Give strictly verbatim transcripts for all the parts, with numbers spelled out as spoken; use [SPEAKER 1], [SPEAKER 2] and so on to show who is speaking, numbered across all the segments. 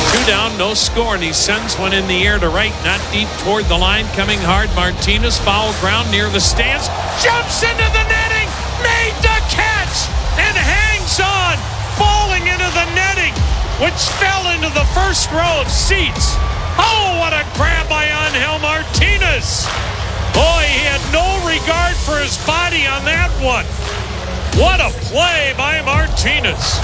[SPEAKER 1] Two down, no score, and he sends one in the air to right, not deep toward the line. Coming hard, Martinez, foul ground near the stands, jumps into the netting, made the catch, and hangs on, falling into the netting, which fell into the first row of seats. Oh, what a grab by Angel Martinez. Boy, he had no regard for his body on that one. What a play by Martinez.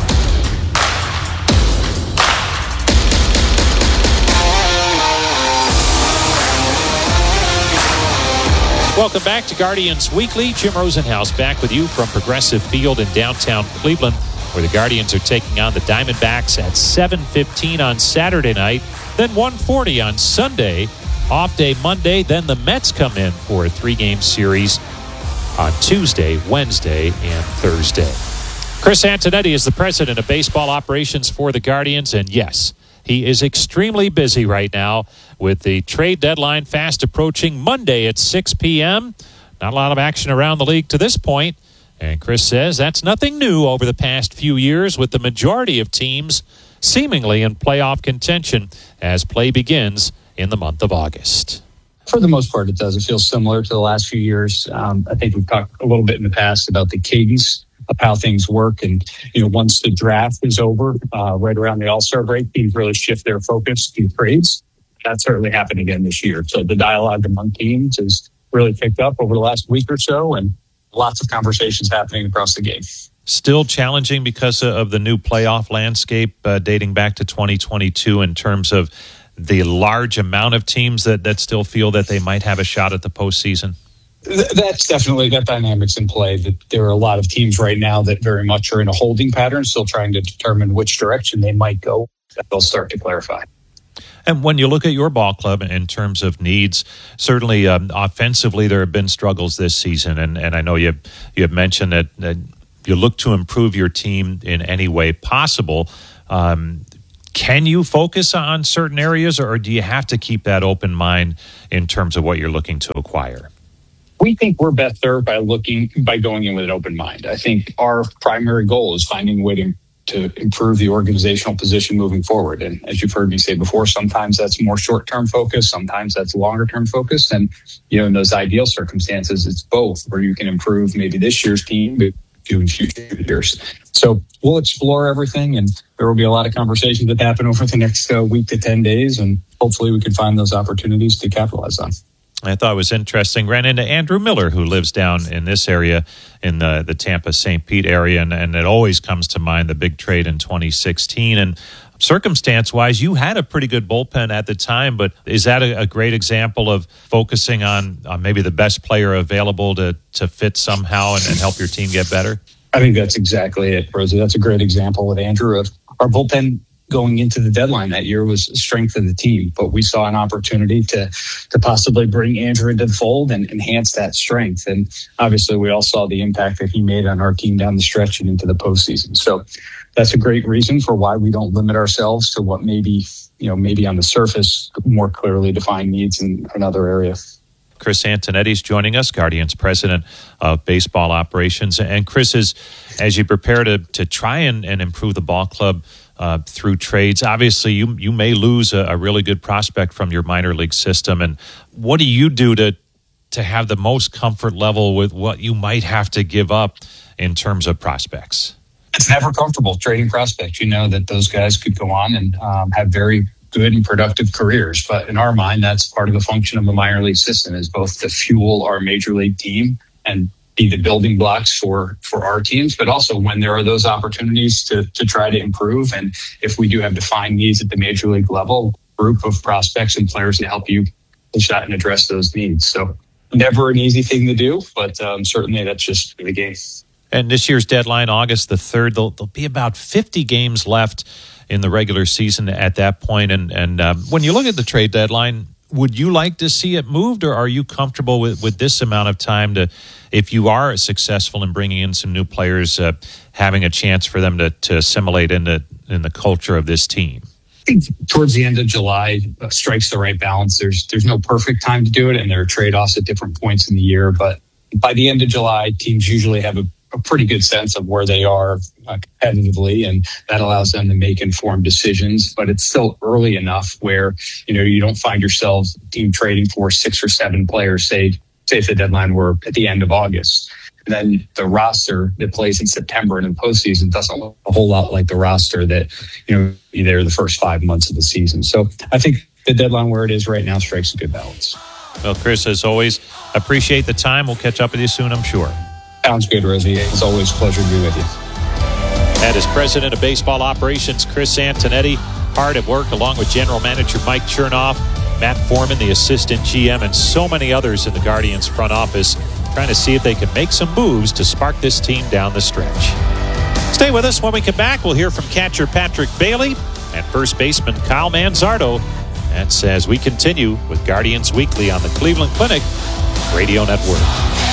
[SPEAKER 2] Welcome back to Guardians Weekly. Jim Rosenhaus back with you from Progressive Field in downtown Cleveland, where the Guardians are taking on the Diamondbacks at seven fifteen on Saturday night, then one forty on Sunday. Off day Monday, then the Mets come in for a three-game series on Tuesday, Wednesday, and Thursday. Chris Antonetti is the president of baseball operations for the Guardians, and yes, he is extremely busy right now with the trade deadline fast approaching Monday at six p.m. Not a lot of action around the league to this point, and Chris says that's nothing new over the past few years, with the majority of teams seemingly in playoff contention as play begins in the month of August.
[SPEAKER 3] For the most part, it does. It feels similar to the last few years. Um, I think we've talked a little bit in the past about the cadence of how things work. And, you know, once the draft is over, uh, right around the All-Star break, teams really shift their focus to trades. That certainly happened again this year. So the dialogue among teams has really picked up over the last week or so, and lots of conversations happening across the game.
[SPEAKER 2] Still challenging because of the new playoff landscape uh, dating back to twenty twenty-two in terms of the large amount of teams that, that still feel that they might have a shot at the postseason?
[SPEAKER 3] That's definitely, that dynamic's in play. That there are a lot of teams right now that very much are in a holding pattern, still trying to determine which direction they might go. They'll start to clarify.
[SPEAKER 2] And when you look at your ball club in terms of needs, certainly um, offensively there have been struggles this season, and, and I know you you have mentioned that, that you look to improve your team in any way possible. Um, can you focus on certain areas, or do you have to keep that open mind in terms of what you're looking to acquire?
[SPEAKER 3] We think we're best served by looking by going in with an open mind. I think our primary goal is finding a way to, to improve the organizational position moving forward. And as you've heard me say before, sometimes that's more short-term focus, sometimes that's longer-term focus. And, you know, in those ideal circumstances, it's both, where you can improve maybe this year's team, but do in future years. So we'll explore everything, and there will be a lot of conversations that happen over the next uh, week to ten days, and hopefully we can find those opportunities to capitalize on.
[SPEAKER 2] I thought it was interesting. Ran into Andrew Miller, who lives down in this area, in the, the Tampa Saint Pete area, and, and it always comes to mind the big trade in twenty sixteen. And circumstance-wise, you had a pretty good bullpen at the time, but is that a, a great example of focusing on, on maybe the best player available to, to fit somehow and, and help your team get better?
[SPEAKER 3] I think that's exactly it, Rosie. That's a great example with Andrew. Of our bullpen going into the deadline that year was the strength of the team, but we saw an opportunity to to possibly bring Andrew into the fold and enhance that strength. And obviously we all saw the impact that he made on our team down the stretch and into the postseason. So that's a great reason for why we don't limit ourselves to what maybe, you know, maybe on the surface more clearly defined needs in another area.
[SPEAKER 2] Chris Antonetti's joining us, Guardians president of baseball operations. And Chris, is, as you prepare to to try and, and improve the ball club uh, through trades, obviously you you may lose a, a really good prospect from your minor league system. And what do you do to to have the most comfort level with what you might have to give up in terms of prospects?
[SPEAKER 3] It's never comfortable trading prospects. You know that those guys could go on and um, have very good and productive careers. But in our mind, that's part of the function of the minor league system, is both to fuel our major league team and be the building blocks for, for our teams, but also when there are those opportunities to, to try to improve. And if we do have defined needs at the major league level, group of prospects and players to help you shot and address those needs. So never an easy thing to do, but um, certainly that's just the game.
[SPEAKER 2] And this year's deadline, August the third, there'll, there'll be about fifty games left in the regular season at that point. And, and um, when you look at the trade deadline, would you like to see it moved, or are you comfortable with, with this amount of time to, if you are successful in bringing in some new players, uh, having a chance for them to, to assimilate into in the culture of this team?
[SPEAKER 3] I think towards the end of July uh, strikes the right balance. There's there's no perfect time to do it, and there are trade-offs at different points in the year. But by the end of July, teams usually have a, a pretty good sense of where they are uh, competitively, and that allows them to make informed decisions. But it's still early enough where, you know, you don't find yourself team trading for six or seven players, say, say if the deadline were at the end of August. And then the roster that plays in September and in postseason doesn't look a whole lot like the roster that, you know, be there the first five months of the season. So I think the deadline where it is right now strikes a good balance.
[SPEAKER 2] Well, Chris, as always, appreciate the time. We'll catch up with you soon, I'm sure.
[SPEAKER 3] Sounds good, Rosie. It's always a pleasure to be with you.
[SPEAKER 2] That is President of Baseball Operations, Chris Antonetti, hard at work along with General Manager Mike Chernoff, Matt Foreman, the assistant G M, and so many others in the Guardians front office, trying to see if they can make some moves to spark this team down the stretch. Stay with us. When we come back, we'll hear from catcher Patrick Bailey and first baseman Kyle Manzardo. That's as we continue with Guardians Weekly on the Cleveland Clinic Radio Network.